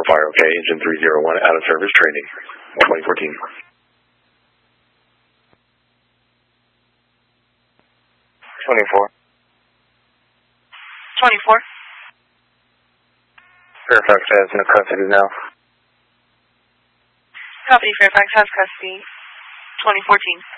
fire, okay. Engine 301 out of service training. 2014. 24. 24. Fairfax has no custody now. Copy, Fairfax has custody. 2014.